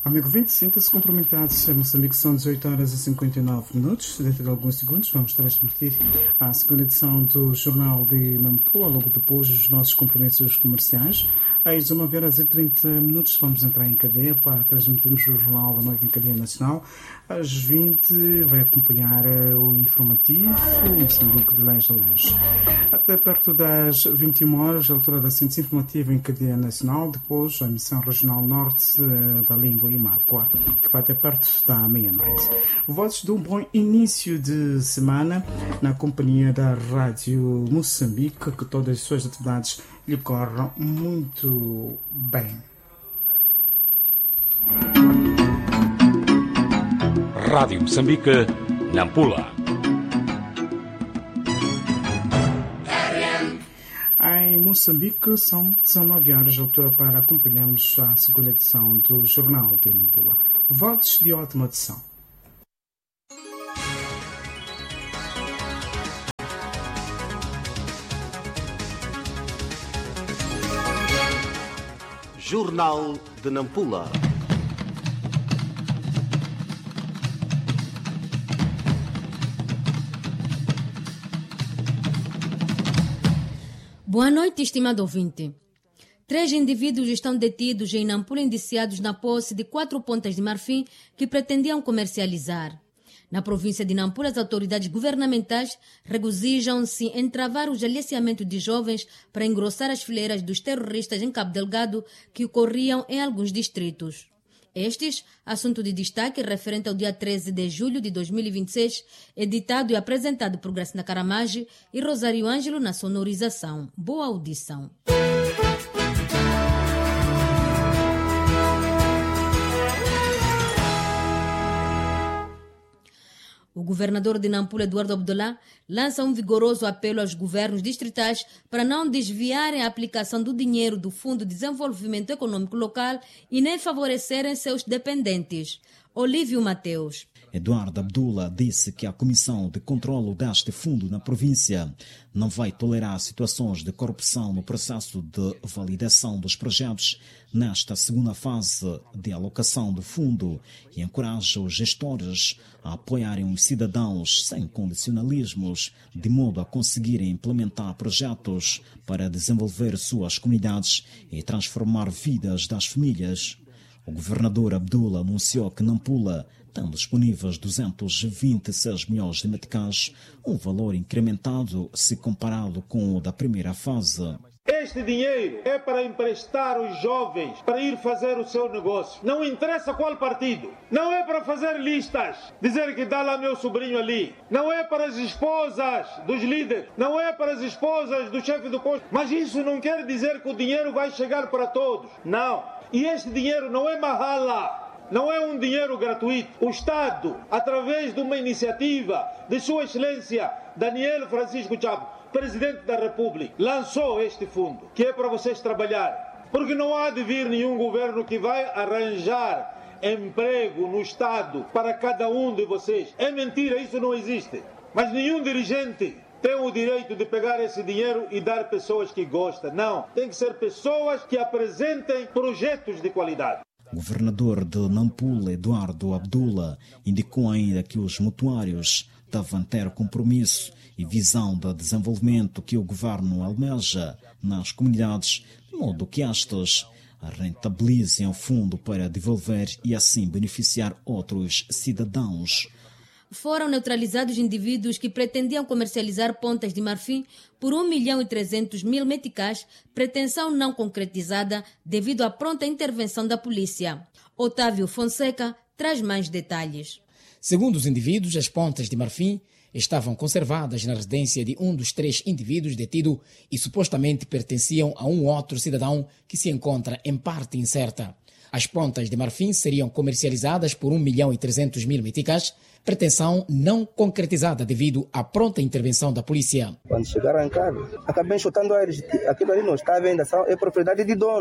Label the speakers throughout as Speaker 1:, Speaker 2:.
Speaker 1: Amigo 25, se cumprimentados em Moçambique, são 18 horas e 59 minutos. Dentro de alguns segundos vamos transmitir a segunda edição do Jornal de Nampula, logo depois dos nossos compromissos comerciais. Às 19 horas e 30 minutos vamos entrar em cadeia para transmitirmos o Jornal da Noite em cadeia nacional. Às 20 vai acompanhar o informativo Moçambique de Leste a Leste. Até perto das 21 horas, a altura da síntese informativa em cadeia nacional, depois a emissão regional norte da língua Imáqua, que vai até perto da meia-noite. Votos de um bom início de semana na companhia da Rádio Moçambique, que todas as suas atividades lhe corram muito bem.
Speaker 2: Rádio Moçambique, Nampula.
Speaker 1: Em Moçambique são 19 horas, a altura para acompanharmos a segunda edição do Jornal de Nampula. Votos de ótima edição.
Speaker 3: Jornal de Nampula.
Speaker 4: Boa noite, estimado ouvinte. 3 indivíduos estão detidos em Nampula indiciados na posse de 4 pontas de marfim que pretendiam comercializar. Na província de Nampula, as autoridades governamentais regozijam-se em travar o aliciamento de jovens para engrossar as fileiras dos terroristas em Cabo Delgado que ocorriam em alguns distritos. Estes, assunto de destaque referente ao dia 13 de julho de 2026, editado e apresentado por Gracina Caramage e Rosário Ângelo na sonorização. Boa audição. O governador de Nampula, Eduardo Abdullah, lança um vigoroso apelo aos governos distritais para não desviarem a aplicação do dinheiro do Fundo de Desenvolvimento Econômico Local e nem favorecerem seus dependentes. Olívio Mateus.
Speaker 5: Eduardo Abdullah disse que a Comissão de Controlo deste fundo na província não vai tolerar situações de corrupção no processo de validação dos projetos nesta segunda fase de alocação do fundo e encoraja os gestores a apoiarem os cidadãos sem condicionalismos, de modo a conseguirem implementar projetos para desenvolver suas comunidades e transformar vidas das famílias. O governador Abdullah anunciou que Nampula tem disponíveis 226 milhões de meticais, um valor incrementado se comparado com o da primeira fase.
Speaker 6: Este dinheiro é para emprestar os jovens para ir fazer o seu negócio. Não interessa qual partido. Não é para fazer listas, dizer que dá lá meu sobrinho ali. Não é para as esposas dos líderes. Não é para as esposas do chefe do posto. Mas isso não quer dizer que o dinheiro vai chegar para todos. Não. E este dinheiro não é mahala. Não é um dinheiro gratuito. O Estado, através de uma iniciativa de Sua Excelência Daniel Francisco Chapo, Presidente da República, lançou este fundo, que é para vocês trabalharem. Porque não há de vir nenhum governo que vai arranjar emprego no Estado para cada um de vocês. É mentira, isso não existe. Mas nenhum dirigente tem o direito de pegar esse dinheiro e dar pessoas que gostam. Não, tem que ser pessoas que apresentem projetos de qualidade.
Speaker 5: O governador de Nampula, Eduardo Abdullah, indicou ainda que os mutuários devem ter compromisso e visão de desenvolvimento que o governo almeja nas comunidades, de modo que estas rentabilizem o fundo para devolver e assim beneficiar outros cidadãos.
Speaker 4: Foram neutralizados indivíduos que pretendiam comercializar pontas de marfim por 1.300.000 meticais, pretensão não concretizada devido à pronta intervenção da polícia. Otávio Fonseca traz mais detalhes.
Speaker 7: Segundo os indivíduos, as pontas de marfim estavam conservadas na residência de um dos 3 indivíduos detido e supostamente pertenciam a um outro cidadão que se encontra em parte incerta. As pontas de marfim seriam comercializadas por 1.300.000 meticais, pretensão não concretizada devido à pronta intervenção da polícia.
Speaker 8: Quando chegaram em casa, acabei chutando a eles. Aquilo ali não está à venda, é propriedade de dono.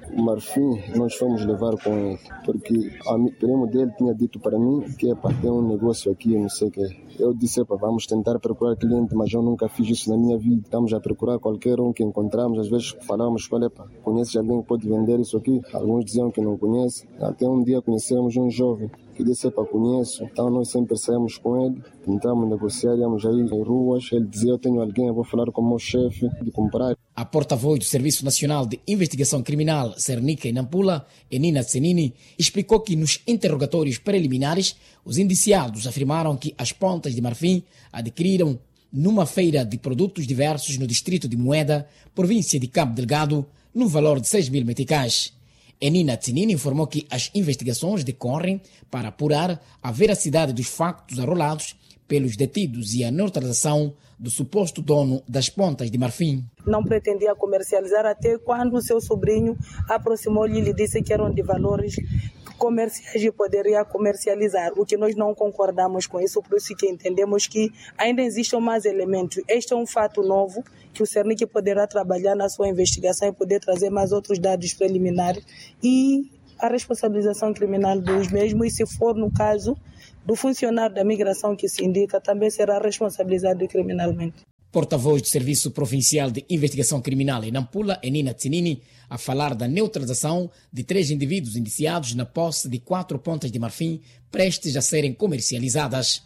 Speaker 8: o marfim nós fomos levar com ele, porque o primo dele tinha dito para mim que para ter um negócio aqui, não sei o que. Eu disse, vamos tentar procurar cliente, mas eu nunca fiz isso na minha vida. Estamos a procurar qualquer um que encontramos, às vezes falamos, conheces alguém que pode vender isso aqui? Alguns diziam que não conhecem. Até um dia conhecemos um jovem que disse, conheço. Então nós sempre saímos com ele, tentamos negociar, íamos aí em ruas. Ele dizia, eu tenho alguém, eu vou falar com o meu chefe de comprar.
Speaker 7: A porta-voz do Serviço Nacional de Investigação Criminal, Cernica, em Nampula, Enina Tsenini, explicou que nos interrogatórios preliminares, os indiciados afirmaram que as pontas de marfim adquiriram numa feira de produtos diversos no distrito de Moeda, província de Cabo Delgado, no valor de 6.000 meticais. Enina Tsenini informou que as investigações decorrem para apurar a veracidade dos factos arrolados pelos detidos e a neutralização do suposto dono das pontas de marfim.
Speaker 9: Não pretendia comercializar até quando o seu sobrinho aproximou-lhe e lhe disse que eram de valores comerciais e poderia comercializar, o que nós não concordamos com isso, por isso que entendemos que ainda existem mais elementos. Este é um fato novo que o Cernic poderá trabalhar na sua investigação e poder trazer mais outros dados preliminares e a responsabilização criminal dos mesmos, e se for no caso do funcionário da migração que se indica, também será responsabilizado criminalmente.
Speaker 7: Porta-voz do Serviço Provincial de Investigação Criminal em Nampula, Enina Tsenini, a falar da neutralização de 3 indivíduos indiciados na posse de 4 pontas de marfim prestes a serem comercializadas.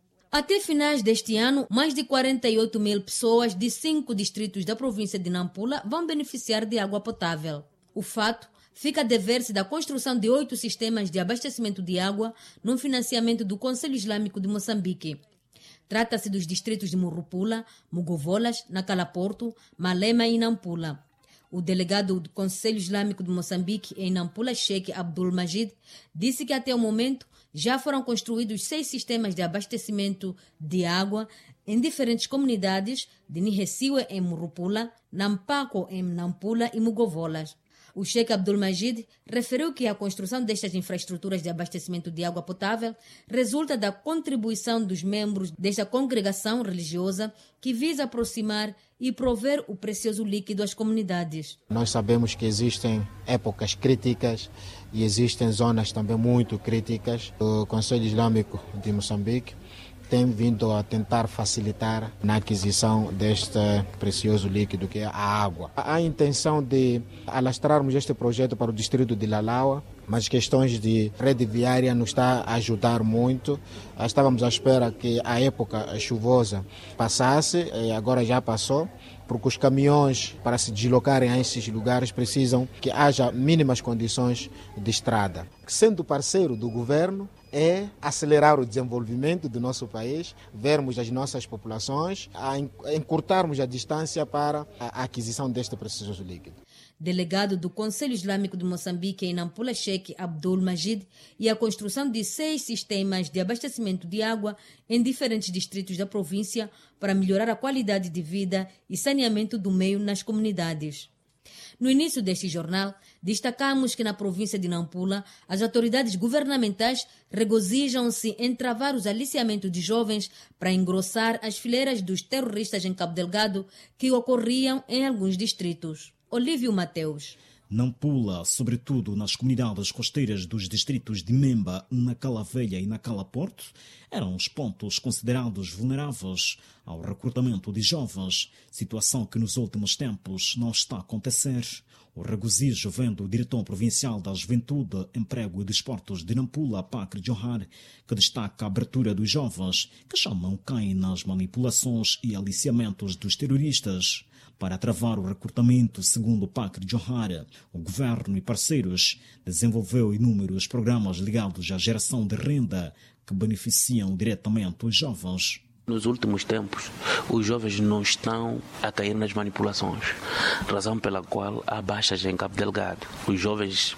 Speaker 4: Até finais deste ano, mais de 48 mil pessoas de 5 distritos da província de Nampula vão beneficiar de água potável. O fato fica a dever-se da construção de 8 sistemas de abastecimento de água no financiamento do Conselho Islâmico de Moçambique. Trata-se dos distritos de Murupula, Mugovolas, Nacala-Porto, Malema e Nampula. O delegado do Conselho Islâmico de Moçambique em Nampula, Sheikh Abdul Majid, disse que até o momento já foram construídos 6 sistemas de abastecimento de água em diferentes comunidades de Nihesiwe em Murupula, Nampako em Nampula e Mugovolas. O Sheikh Abdul Majid referiu que a construção destas infraestruturas de abastecimento de água potável resulta da contribuição dos membros desta congregação religiosa que visa aproximar e prover o precioso líquido às comunidades.
Speaker 10: Nós sabemos que existem épocas críticas e existem zonas também muito críticas. O Conselho Islâmico de Moçambique tem vindo a tentar facilitar na aquisição deste precioso líquido que é a água. Há a intenção de alastrarmos este projeto para o distrito de Lalaua, mas questões de rede viária nos está a ajudar muito. Estávamos à espera que a época chuvosa passasse, e agora já passou, porque os caminhões para se deslocarem a esses lugares precisam que haja mínimas condições de estrada. Sendo parceiro do governo, é acelerar o desenvolvimento do nosso país, vermos as nossas populações, encurtarmos a distância para a aquisição deste precioso líquido.
Speaker 4: Delegado do Conselho Islâmico de Moçambique em Nampula, Sheikh Abdul Majid, e a construção de 6 sistemas de abastecimento de água em diferentes distritos da província para melhorar a qualidade de vida e saneamento do meio nas comunidades. No início deste jornal, destacamos que na província de Nampula, as autoridades governamentais regozijam-se em travar os aliciamentos de jovens para engrossar as fileiras dos terroristas em Cabo Delgado que ocorriam em alguns distritos. Olívio Mateus.
Speaker 5: Nampula, sobretudo nas comunidades costeiras dos distritos de Memba, Nacala Velha e Nacala Porto, eram os pontos considerados vulneráveis ao recrutamento de jovens, situação que nos últimos tempos não está a acontecer. O regozijo vem do diretor provincial da Juventude, Emprego e Desportos de Nampula, Pacre Johar, que destaca a abertura dos jovens que já não caem nas manipulações e aliciamentos dos terroristas. Para travar o recrutamento, segundo Pacre Johar, o governo e parceiros desenvolveu inúmeros programas ligados à geração de renda que beneficiam diretamente os jovens.
Speaker 11: Nos últimos tempos, os jovens não estão a cair nas manipulações, razão pela qual há baixas em Cabo Delgado. Os jovens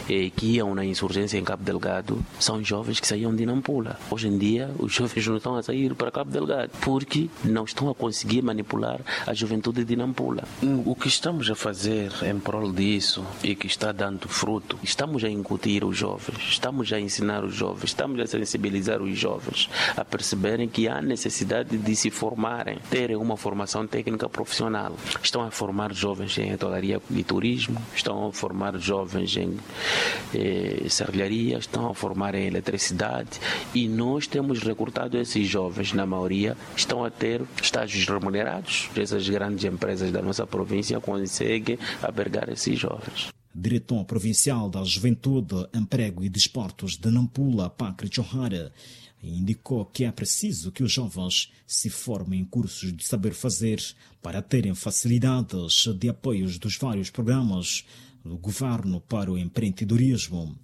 Speaker 11: que iam na insurgência em Cabo Delgado são jovens que saíam de Nampula. Hoje em dia, os jovens não estão a sair para Cabo Delgado porque não estão a conseguir manipular a juventude de Nampula.
Speaker 12: O que estamos a fazer em prol disso e que está dando fruto,
Speaker 11: Estamos a incutir os jovens, estamos a ensinar os jovens, estamos a sensibilizar os jovens a perceberem que há necessidade de se formarem, terem uma formação técnica profissional. Estão a formar jovens em hotelaria e turismo, estão a formar jovens em serralharia, estão a formar em eletricidade e nós temos recrutado esses jovens, na maioria, estão a ter estágios remunerados. Essas grandes empresas da nossa província conseguem albergar esses jovens.
Speaker 5: Diretor Provincial da Juventude, Emprego e Desportos de Nampula, Pacre Johara, indicou que é preciso que os jovens se formem em cursos de saber fazer para terem facilidades de apoios dos vários programas do governo para o empreendedorismo.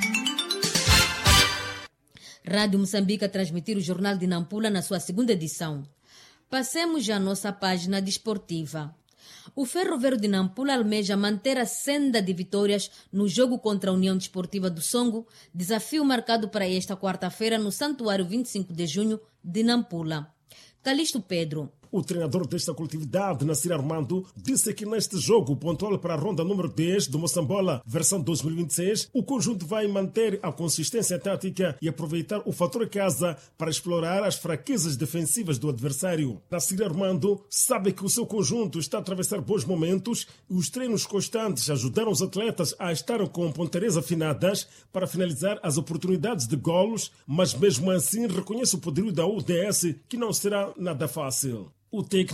Speaker 4: Rádio Moçambique a transmitir o Jornal de Nampula na sua segunda edição. Passemos à nossa página desportiva. O Ferroviário de Nampula almeja manter a senda de vitórias no jogo contra a União Desportiva do Songo, desafio marcado para esta quarta-feira no Santuário 25 de junho de Nampula. Calixto Pedro.
Speaker 13: O treinador desta coletividade, Nassir Armando, disse que neste jogo pontual para a ronda número 10 do Moçambola, versão 2026, o conjunto vai manter a consistência tática e aproveitar o fator casa para explorar as fraquezas defensivas do adversário. Nassir Armando sabe que o seu conjunto está a atravessar bons momentos e os treinos constantes ajudaram os atletas a estar com ponteiras afinadas para finalizar as oportunidades de golos, mas mesmo assim reconhece o poderio da UDS, que não será nada fácil. O técnico